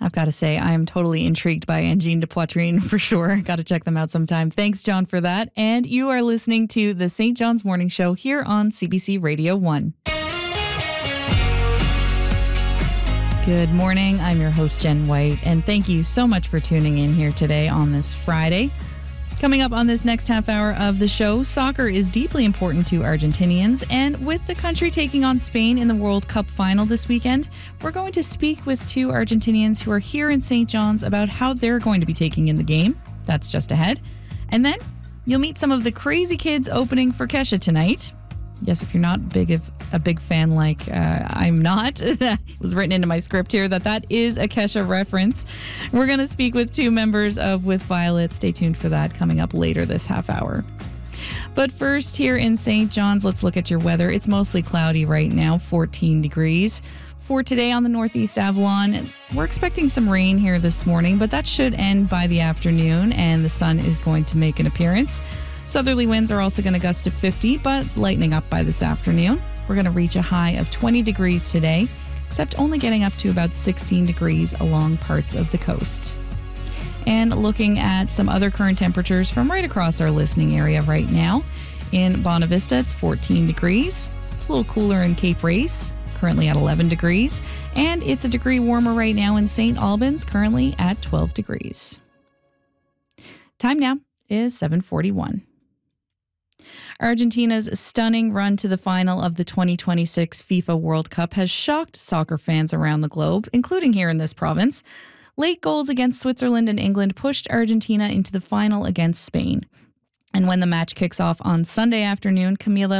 I've got to say, I am totally intrigued by Engine de Poitrine for sure. Got to check them out sometime. Thanks, John, for that. And you are listening to the St. John's Morning Show here on CBC Radio 1. Good morning. I'm your host, Jen White, and thank you so much for tuning in here today on this Friday. Coming up on this next half hour of the show, soccer is deeply important to Argentinians, and with the country taking on Spain in the World Cup final this weekend, we're going to speak with two Argentinians who are here in St. John's about how they're going to be taking in the game. That's just ahead. And then you'll meet some of the crazy kids opening for Kesha tonight. Yes, if you're not a big fan like I'm not, it was written into my script here that is a Kesha reference. We're going to speak with two members of With Violet. Stay tuned for that coming up later this half hour. But first, here in St. John's, let's look at your weather. It's mostly cloudy right now, 14 degrees. For today on the Northeast Avalon, we're expecting some rain here this morning, but that should end by the afternoon, and the sun is going to make an appearance. Southerly winds are also going to gust to 50, but lightening up by this afternoon. We're going to reach a high of 20 degrees today, except only getting up to about 16 degrees along parts of the coast. And looking at some other current temperatures from right across our listening area right now. In Bonavista, it's 14 degrees. It's a little cooler in Cape Race, currently at 11 degrees. And it's a degree warmer right now in St. Albans, currently at 12 degrees. Time now is 7:41. Argentina's stunning run to the final of the 2026 FIFA World Cup has shocked soccer fans around the globe, including here in this province. Late goals against Switzerland and England pushed Argentina into the final against Spain. And when the match kicks off on Sunday afternoon, Kamila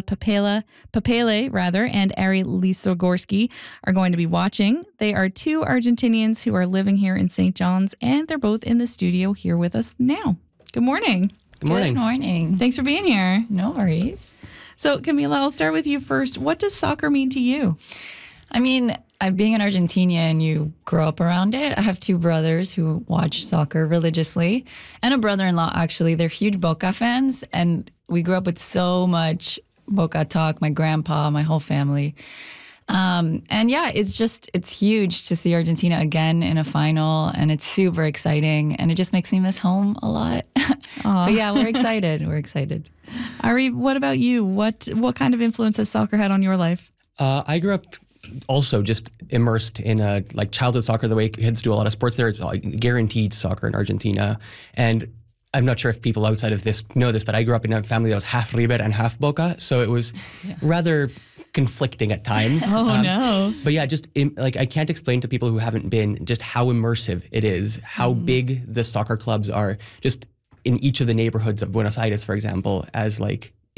Papele and Ari Lisogorski are going to be watching. They are two Argentinians who are living here in St. John's, and they're both in the studio here with us now. Good morning. Good morning. Good morning. Thanks for being here. No worries. So, Camila, I'll start with you first. What does soccer mean to you? I mean, being an Argentinian, you grow up around it. I have two brothers who watch soccer religiously, and a brother-in-law, actually. They're huge Boca fans, and we grew up with so much Boca talk, my grandpa, my whole family. And yeah, it's huge to see Argentina again in a final, and it's super exciting, and it just makes me miss home a lot. But yeah, we're excited. We're excited. Ari, what about you? What kind of influence has soccer had on your life? I grew up also just immersed in childhood soccer, the way kids do a lot of sports there. It's guaranteed soccer in Argentina. And I'm not sure if people outside of this know this, but I grew up in a family that was half River and half Boca. So it was rather conflicting at times. Oh, no. But yeah, I can't explain to people who haven't been just how immersive it is, how big the soccer clubs are, just in each of the neighborhoods of Buenos Aires, for example, as